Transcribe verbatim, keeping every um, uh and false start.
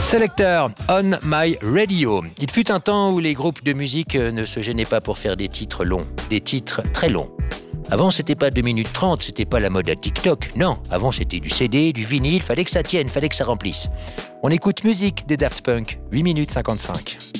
Selector, On My Radio. Il fut un temps où les groupes de musique ne se gênaient pas pour faire des titres longs, des titres très longs. Avant, c'était pas deux minutes trente, c'était pas la mode à TikTok. Non, avant, c'était du C D, du vinyle, fallait que ça tienne, fallait que ça remplisse. On écoute musique des Daft Punk, huit minutes cinquante-cinq.